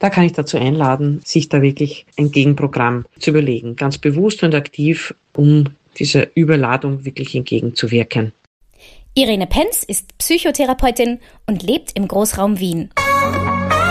Da kann ich dazu einladen, sich da wirklich ein Gegenprogramm zu überlegen, ganz bewusst und aktiv, um dieser Überladung wirklich entgegenzuwirken. Irene Penz ist Psychotherapeutin und lebt im Großraum Wien.